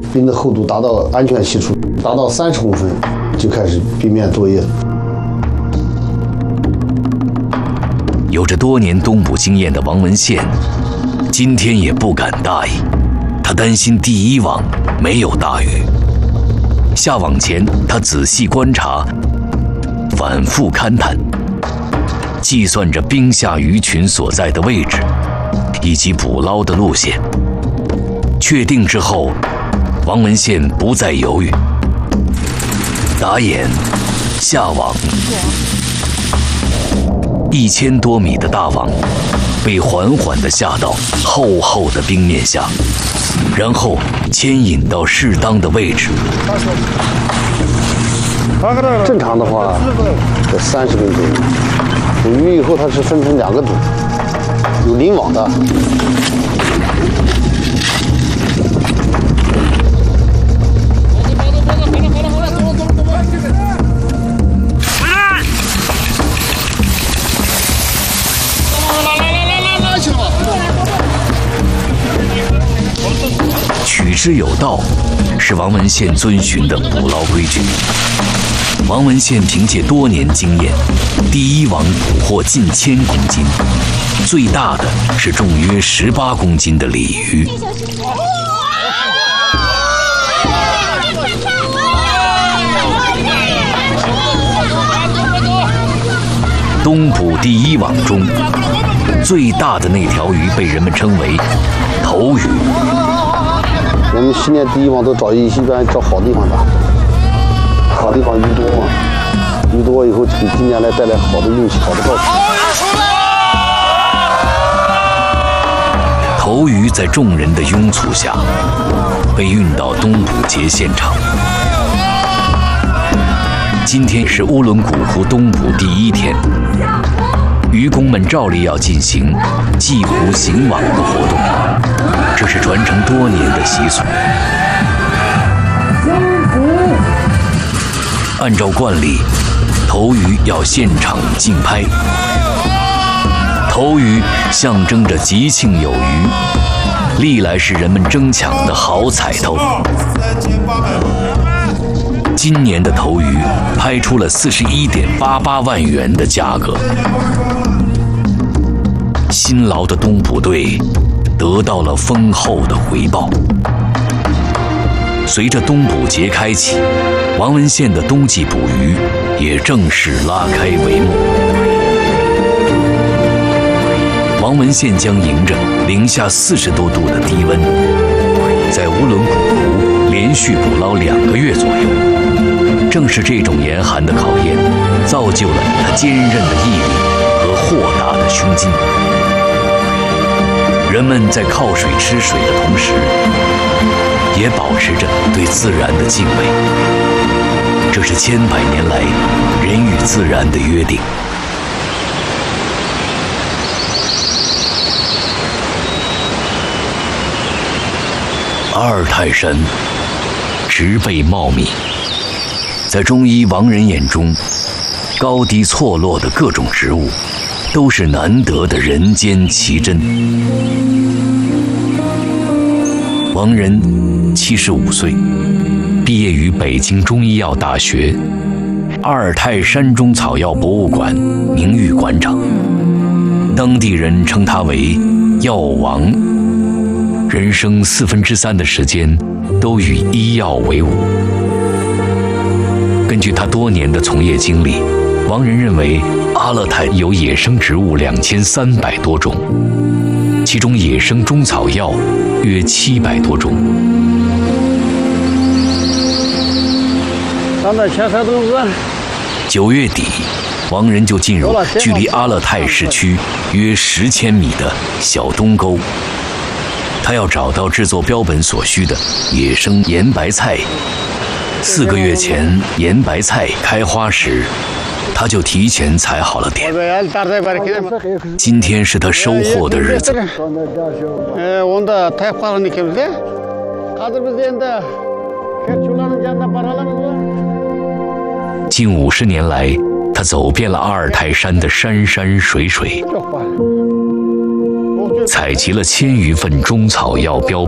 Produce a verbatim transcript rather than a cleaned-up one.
冰的厚度达到安全系数，达到三十公分就开始冰面作业。 有着多年东捕经验的王文宪，今天也不敢大意，他担心第一网没有大鱼。下网前，他仔细观察，反复勘探，计算着冰下鱼群所在的位置，以及捕捞的路线。确定之后，王文宪不再犹豫，打眼下网。一千多米的大网被缓缓地下到厚厚的冰面下，然后牵引到适当的位置。 正常的话，在三十米左右。捕鱼以后，它是分成两个组，有临网的。 取之有道，是王文宪遵循的捕捞规矩。王文宪凭借多年经验，第一网捕获近千公斤，最大的是重约十八公斤的鲤鱼。东捕第一网中，最大的那条鱼被人们称为头鱼。 我们训练第一网都找一一般找好地方打，好地方鱼多嘛，鱼多以后给今年来带来好的运气，好的报酬。 头鱼在众人的拥簇下，被运到东捕节现场。今天是乌伦古湖东捕第一天，渔工们照例要进行系湖行网的活动，这是传承多年的习俗。按照惯例，头鱼要现场竞拍。头鱼象征着吉庆有余，历来是人们争抢的好彩头。今年的头鱼拍出了四十一点八八万元的价格。辛劳的东捕队得到了丰厚的回报。随着东捕节开启，王文宪的冬季捕鱼也正式拉开帷幕。王文宪将迎着零下四十多度的低温，在乌伦古湖连续捕捞两个月左右。正是这种严寒的考验，造就了他坚韧的毅力和豁达的胸襟。人们在靠水吃水的同时，也保持着对自然的敬畏。这是千百年来人与自然的约定。阿尔泰山植被茂密，在中医王人眼中，高低错落的各种植物都是难得的人间奇珍。王仁七十五岁，毕业于北京中医药大学阿尔泰山中草药博物馆名誉馆长，当地人称他为药王。人生四分之三的时间都与医药为伍。根据他多年的从业经历，王仁认为阿勒泰有野生植物两千三百多种，其中野生中草药约七百多种。九月底，王仁就进入距离阿勒泰市区约十千米的小东沟。他要找到制作标本所需的野生盐白菜。四个月前，盐白菜开花时，他就提前采好了点。今天是他收获的日子。近五十年来，他走遍了阿尔泰山的山山水水，采集了千余份中草药标